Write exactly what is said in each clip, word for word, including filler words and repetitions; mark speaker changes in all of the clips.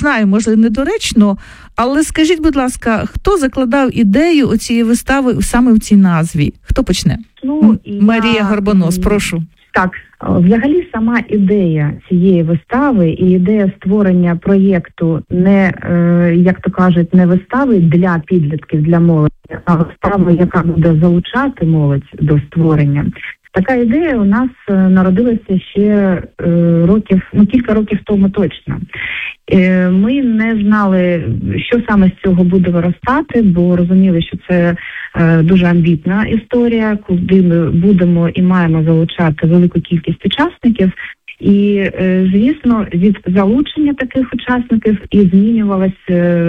Speaker 1: знаю, може, недоречно, але скажіть, будь ласка, хто закладав ідею цієї вистави саме в цій назві? Хто почне?
Speaker 2: Ну,
Speaker 1: Марія
Speaker 2: я...
Speaker 1: Горбонос, прошу.
Speaker 2: Так, взагалі сама ідея цієї вистави і ідея створення проєкту не, як то кажуть, не вистави для підлітків, для молоді, а вистави, яка буде залучати молодь до створення. Така ідея у нас народилася ще років, ну кілька років тому точно. Ми не знали, що саме з цього буде виростати, бо розуміли, що це дуже амбітна історія, куди ми будемо і маємо залучати велику кількість учасників. І, звісно, від залучення таких учасників і змінювалася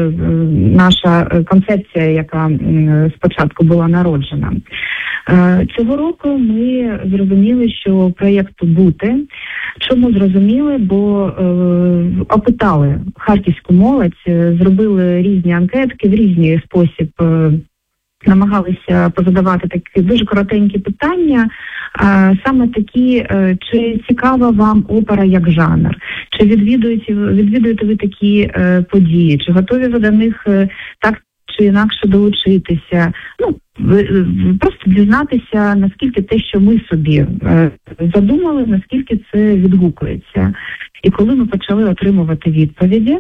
Speaker 2: наша концепція, яка спочатку була народжена. Цього року ми зрозуміли, що проєкту бути. Чому зрозуміли? Бо е, опитали харківську молодь, зробили різні анкетки, в різний спосіб е, намагалися позадавати такі дуже коротенькі питання, е, саме такі, е, чи цікава вам опера як жанр, чи відвідуєте, відвідуєте ви такі е, події, чи готові ви до них е, так чи інакше долучитися. Ну, просто дізнатися, наскільки те, що ми собі е, задумали, наскільки це відгукується. І коли ми почали отримувати відповіді,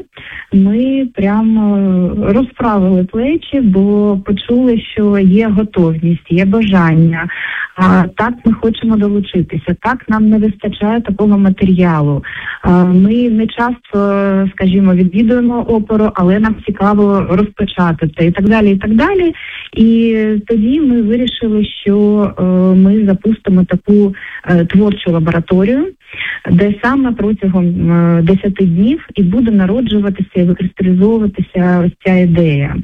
Speaker 2: ми прямо розправили плечі, бо почули, що є готовність, є бажання. А, так, ми хочемо долучитися, так, нам не вистачає такого матеріалу. А, ми не часто, скажімо, відвідуємо оперу, але нам цікаво розпочати це і так далі, і так далі. І тоді ми вирішили, що е, ми запустимо таку е, творчу лабораторію, де саме протягом е, десяти днів і буде народжуватися і викристалізовуватися ось ця ідея.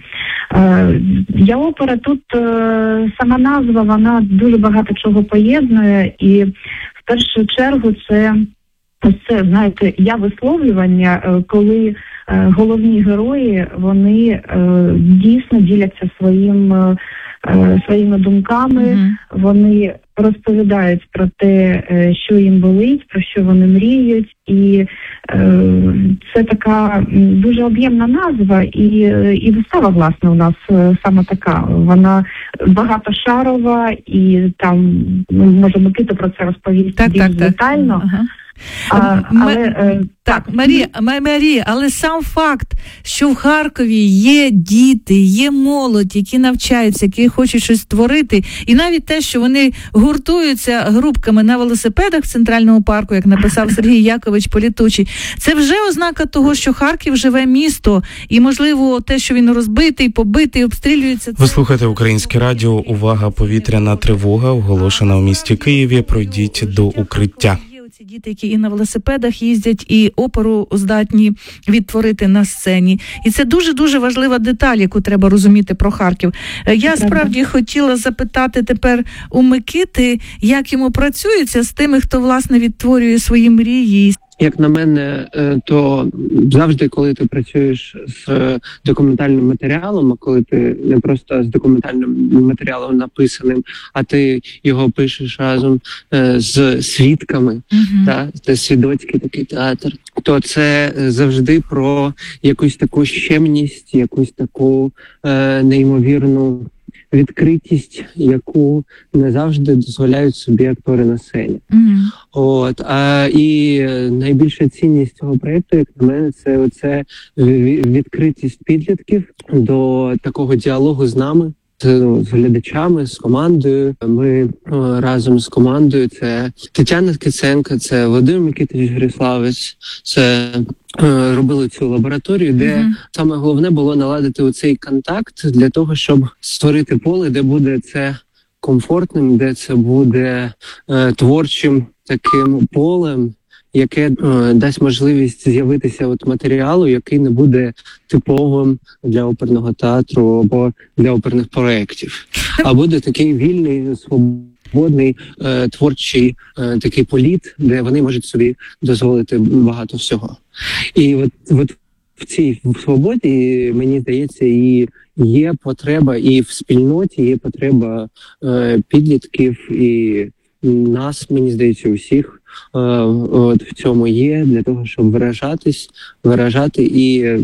Speaker 2: Е, я опера тут, е, сама назва, вона дуже багато чого поєднує, і в першу чергу це, ось це, знаєте, я висловлювання, е, коли е, головні герої, вони е, дійсно діляться своїм е, своїми думками, mm-hmm. вони розповідають про те, що їм болить, про що вони мріють, і е, це така дуже об'ємна назва, і, і вистава, власне, у нас саме така. Вона багатошарова, і там, може, Микита про це розповість
Speaker 1: так,
Speaker 2: більш
Speaker 1: так,
Speaker 2: детально.
Speaker 1: Так. Ага.
Speaker 2: А, але, е,
Speaker 1: так, Марія, Марія, але сам факт, що в Харкові є діти, є молодь, які навчаються, які хочуть щось створити, і навіть те, що вони гуртуються групками на велосипедах в Центральному парку, як написав Сергій Якович Політучий, це вже ознака того, що Харків живе місто, і, можливо, те, що він розбитий, побитий, обстрілюється...
Speaker 3: Ви слухаєте Українське радіо. Увага, повітряна тривога оголошена у місті Києві. Пройдіть до укриття.
Speaker 1: Ці діти, які і на велосипедах їздять, і оперу здатні відтворити на сцені. І це дуже-дуже важлива деталь, яку треба розуміти про Харків. Я справді хотіла запитати тепер у Микити, як йому працюється з тими, хто, власне, відтворює свої мрії.
Speaker 4: Як на мене, то завжди, коли ти працюєш з документальним матеріалом, а коли ти не просто з документальним матеріалом написаним, а ти його пишеш разом з свідками, mm-hmm. та, це свідоцький такий театр, то це завжди про якусь таку щемність, якусь таку е, неймовірну відкритість, яку не завжди дозволяють собі актори на сцені. Mm-hmm. От, а, і найбільша цінність цього проєкту, як на мене, це оце відкритість підлітків до такого діалогу з нами, з, з глядачами, з командою. Ми о, разом з командою, це Тетяна Ткаченко, це Володимир Микитович Гриславець, це е, робили цю лабораторію, де mm-hmm. саме головне було наладити оцей контакт для того, щоб створити поле, де буде це комфортним, де це буде е, творчим таким полем, яке е, дасть можливість з'явитися от матеріалу, який не буде типовим для оперного театру або для оперних проєктів, а буде такий вільний, свободний, е, творчий е, такий політ, де вони можуть собі дозволити багато всього. І от, от в цій в свободі, мені здається, і є потреба, і в спільноті є потреба е, підлітків, і нас, мені здається, усіх е, от в цьому є, для того, щоб виражатись, виражати і